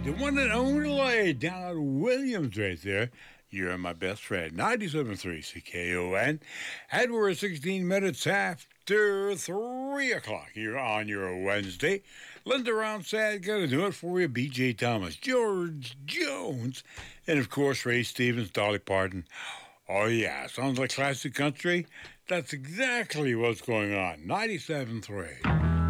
The one and only Donald Williams right there. You're my best friend. 97.3 CKON. And we're 16 minutes after 3 o'clock here on your Wednesday. Linda Ronstadt gonna do it for you. BJ Thomas, George Jones, and of course Ray Stevens, Dolly Parton. Oh yeah, sounds like classic country. That's exactly what's going on. 97.3.